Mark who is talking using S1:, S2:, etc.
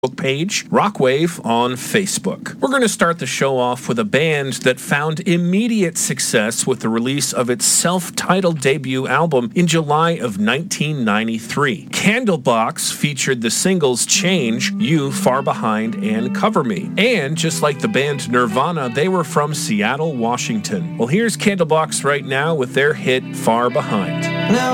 S1: page, Rockwave on Facebook. We're going to start the show off with a band that found immediate success with the release of its self-titled debut album in July of 1993. Candlebox featured the singles Change, You, Far Behind, and Cover Me. And just like the band Nirvana, they were from Seattle, Washington. Well, here's Candlebox right now with their hit Far Behind.